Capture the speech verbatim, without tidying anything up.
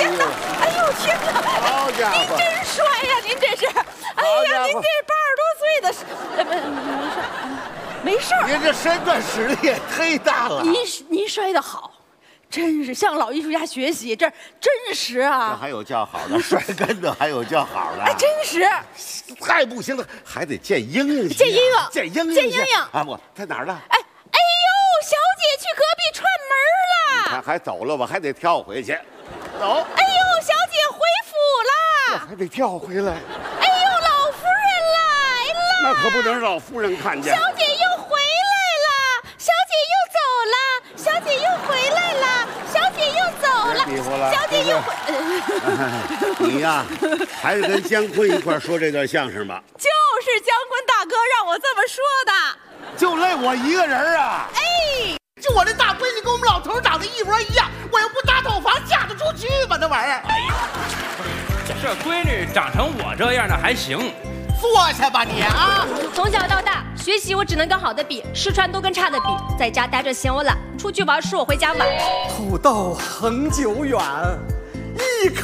天哪！哎呦天哪！ 好家伙， 您真帅呀，您这是！哎呀，您这八十多岁的是，呃，没没事，没事儿。 您这身段使力也忒大了。 您您摔得好。 真是向老艺术家学习，这真实啊！ 这还有叫好的，摔跟头还有叫好的， 哎，真实， 太不行了，还得见英英， 见英英， 见英英， 见英英啊！我在哪儿呢？ 哎哎呦，小姐去隔壁串门了， 他还走了，我还得跳回去，走。 哎呦，小姐回府了， 我还得跳回来。 哎呦，老夫人来了， 那可不能让老夫人看见。 小姐又回来了，小姐又走了，小姐又回来了。 小姐又走了，小姐又回。 你呀，还是跟姜昆一块说这段相声吧。 就是姜昆大哥让我这么说的。 就累我一个人啊！ 哎， 就我这大闺女跟我们老头长得一模一样，我又不搭套房，嫁得出去吗？那玩意儿。哎呀， 这闺女长成我这样的还行。 坐下吧你啊！ 从小到大，学习我只能跟好的比，吃穿都跟差的比，在家待着嫌我懒，出去玩说我回家晚。 土豆恒久远，一